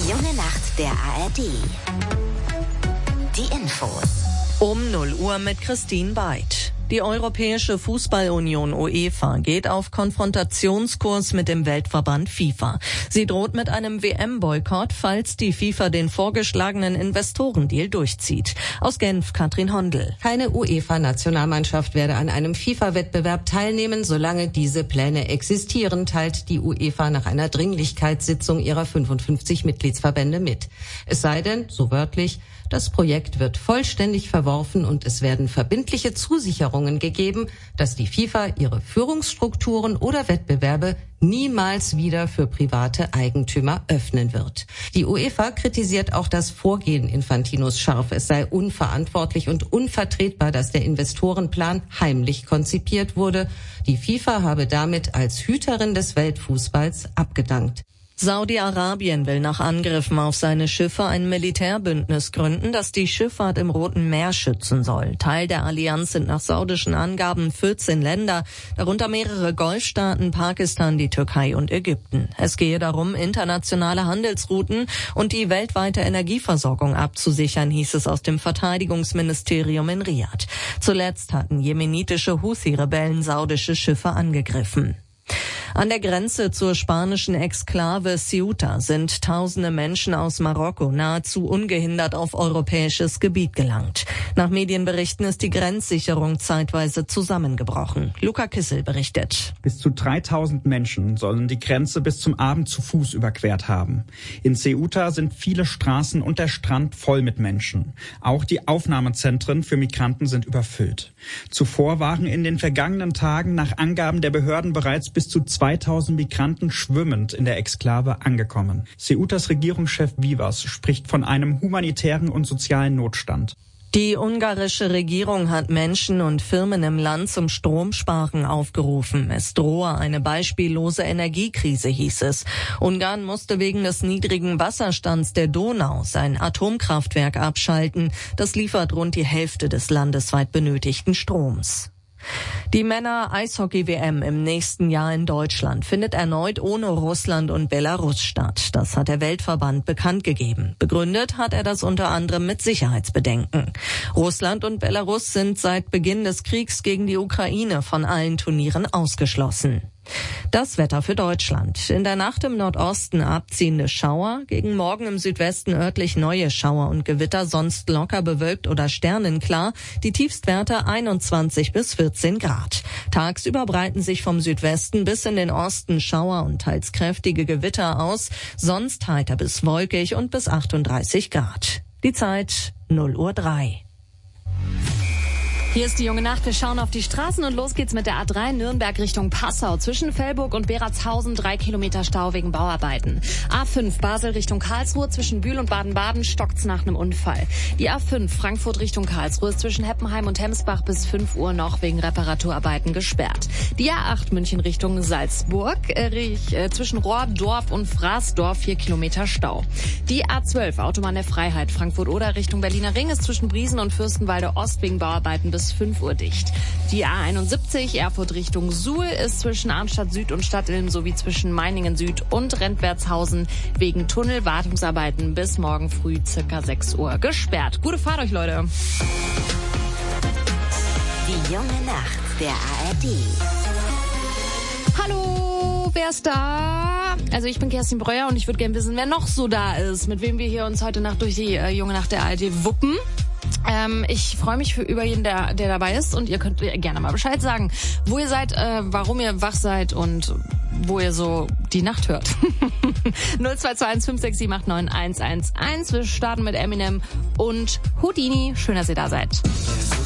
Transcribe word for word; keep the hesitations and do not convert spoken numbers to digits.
junge Nacht der A R D. Die Infos. Um null Uhr mit Christine Beid. Die Europäische Fußballunion UEFA geht auf Konfrontationskurs mit dem Weltverband FIFA. Sie droht mit einem W M-Boykott, falls die FIFA den vorgeschlagenen Investorendeal durchzieht. Aus Genf, Katrin Hondel. Keine UEFA-Nationalmannschaft werde an einem FIFA-Wettbewerb teilnehmen, solange diese Pläne existieren, teilt die UEFA nach einer Dringlichkeitssitzung ihrer fünfundfünfzig Mitgliedsverbände mit. Es sei denn, so wörtlich, das Projekt wird vollständig verworfen und es werden verbindliche Zusicherungen gegeben, dass die FIFA ihre Führungsstrukturen oder Wettbewerbe niemals wieder für private Eigentümer öffnen wird. Die UEFA kritisiert auch das Vorgehen Infantinos scharf. Es sei unverantwortlich und unvertretbar, dass der Investorenplan heimlich konzipiert wurde. Die FIFA habe damit als Hüterin des Weltfußballs abgedankt. Saudi-Arabien will nach Angriffen auf seine Schiffe ein Militärbündnis gründen, das die Schifffahrt im Roten Meer schützen soll. Teil der Allianz sind nach saudischen Angaben vierzehn Länder, darunter mehrere Golfstaaten, Pakistan, die Türkei und Ägypten. Es gehe darum, internationale Handelsrouten und die weltweite Energieversorgung abzusichern, hieß es aus dem Verteidigungsministerium in Riad. Zuletzt hatten jemenitische Houthi-Rebellen saudische Schiffe angegriffen. An der Grenze zur spanischen Exklave Ceuta sind tausende Menschen aus Marokko nahezu ungehindert auf europäisches Gebiet gelangt. Nach Medienberichten ist die Grenzsicherung zeitweise zusammengebrochen. Luca Kissel berichtet. Bis zu dreitausend Menschen sollen die Grenze bis zum Abend zu Fuß überquert haben. In Ceuta sind viele Straßen und der Strand voll mit Menschen. Auch die Aufnahmezentren für Migranten sind überfüllt. Zuvor waren in den vergangenen Tagen nach Angaben der Behörden bereits bis zu zweitausend Migranten schwimmend in der Exklave angekommen. Ceutas Regierungschef Vivas spricht von einem humanitären und sozialen Notstand. Die ungarische Regierung hat Menschen und Firmen im Land zum Stromsparen aufgerufen. Es drohe eine beispiellose Energiekrise, hieß es. Ungarn musste wegen des niedrigen Wasserstands der Donau sein Atomkraftwerk abschalten. Das liefert rund die Hälfte des landesweit benötigten Stroms. Die Männer-Eishockey-W M im nächsten Jahr in Deutschland findet erneut ohne Russland und Belarus statt. Das hat der Weltverband bekannt gegeben. Begründet hat er das unter anderem mit Sicherheitsbedenken. Russland und Belarus sind seit Beginn des Kriegs gegen die Ukraine von allen Turnieren ausgeschlossen. Das Wetter für Deutschland. In der Nacht im Nordosten abziehende Schauer, gegen Morgen im Südwesten örtlich neue Schauer und Gewitter, sonst locker bewölkt oder sternenklar. Die Tiefstwerte einundzwanzig bis vierzehn Grad. Tagsüber breiten sich vom Südwesten bis in den Osten Schauer und teils kräftige Gewitter aus, sonst heiter bis wolkig und bis achtunddreißig Grad. Die Zeit null Uhr drei. Hier ist die junge Nacht. Wir schauen auf die Straßen und los geht's mit der A drei Nürnberg Richtung Passau. Zwischen Velburg und Beratshausen drei Kilometer Stau wegen Bauarbeiten. A fünf Basel Richtung Karlsruhe. Zwischen Bühl und Baden-Baden stockt's nach einem Unfall. Die A fünf Frankfurt Richtung Karlsruhe ist zwischen Heppenheim und Hemsbach bis fünf Uhr noch wegen Reparaturarbeiten gesperrt. Die A acht München Richtung Salzburg. Äh, äh, zwischen Rohrdorf und Fraßdorf vier Kilometer Stau. Die A zwölf Autobahn der Freiheit Frankfurt-Oder Richtung Berliner Ring ist zwischen Briesen und Fürstenwalde Ost wegen Bauarbeiten bis fünf Uhr dicht. Die A einundsiebzig Erfurt Richtung Suhl ist zwischen Arnstadt Süd und Stadtilm sowie zwischen Meiningen Süd und Rentwertshausen wegen Tunnelwartungsarbeiten bis morgen früh circa sechs Uhr gesperrt. Gute Fahrt euch, Leute. Die junge Nacht der A R D. Hallo, wer ist da? Also ich bin Kerstin Breuer und ich würde gerne wissen, wer noch so da ist, mit wem wir hier uns heute Nacht durch die äh, junge Nacht der A R D wuppen. Ähm, ich freue mich für über jeden, der, der dabei ist, und ihr könnt gerne mal Bescheid sagen, wo ihr seid, äh, warum ihr wach seid und wo ihr so die Nacht hört. null zwei zwei eins fünf sechs sieben acht neun eins eins eins. Wir starten mit Eminem und Houdini. Schön, dass ihr da seid.